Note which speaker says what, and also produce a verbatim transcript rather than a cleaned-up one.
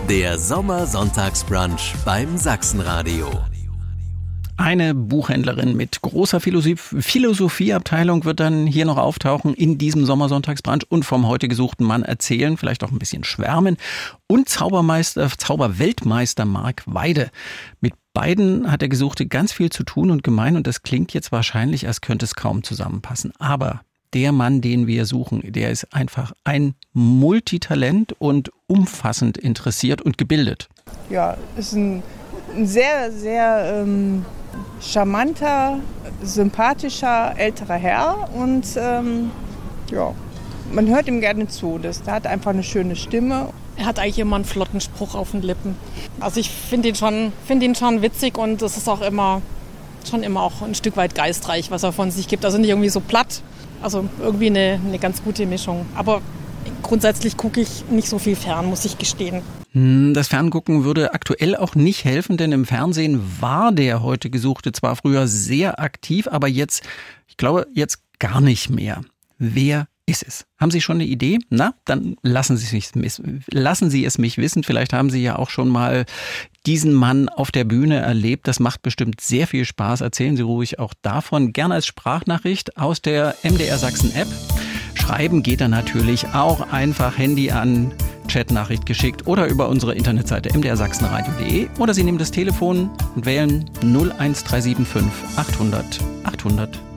Speaker 1: Der Sommersonntagsbrunch beim Sachsenradio.
Speaker 2: Eine Buchhändlerin mit großer Philosoph- Philosophieabteilung wird dann hier noch auftauchen in diesem Sommersonntagsbrunch und vom heute gesuchten Mann erzählen, vielleicht auch ein bisschen schwärmen. Und Zaubermeister, Zauberweltmeister Marc Weide. Mit beiden hat der Gesuchte ganz viel zu tun und gemein und das klingt jetzt wahrscheinlich, als könnte es kaum zusammenpassen. Aber der Mann, den wir suchen, der ist einfach ein Multitalent und umfassend interessiert und gebildet.
Speaker 3: Ja, ist ein, ein sehr, sehr ähm, charmanter, sympathischer älterer Herr und ähm, ja, man hört ihm gerne zu. Das, der hat einfach eine schöne Stimme.
Speaker 4: Er hat eigentlich immer einen flotten Spruch auf den Lippen. Also ich finde ihn schon, finde ihn schon witzig und es ist auch immer, schon immer auch ein Stück weit geistreich, was er von sich gibt. Also nicht irgendwie so platt. Also irgendwie eine, eine ganz gute Mischung. Aber grundsätzlich gucke ich nicht so viel fern, muss ich gestehen.
Speaker 2: Das Ferngucken würde aktuell auch nicht helfen, denn im Fernsehen war der heute Gesuchte zwar früher sehr aktiv, aber jetzt, ich glaube, jetzt gar nicht mehr. Wer ist es? Haben Sie schon eine Idee? Na, dann lassen Sie es mich, lassen Sie es mich wissen. Vielleicht haben Sie ja auch schon mal diesen Mann auf der Bühne erlebt. Das macht bestimmt sehr viel Spaß. Erzählen Sie ruhig auch davon. Gerne als Sprachnachricht aus der M D R Sachsen App. Schreiben geht dann natürlich auch. Einfach Handy an, Chatnachricht geschickt oder über unsere Internetseite m d r sachsenradio punkt d e oder Sie nehmen das Telefon und wählen null eins drei sieben fünf achthundert achthundert.